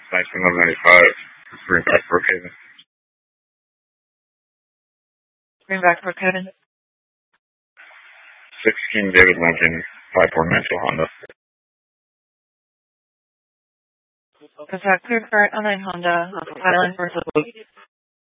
1995, Greenback, Brookhaven. Greenback, Brookhaven. 16 David Lincoln, 5492 Honda. Contact clear for 09 Honda, Island,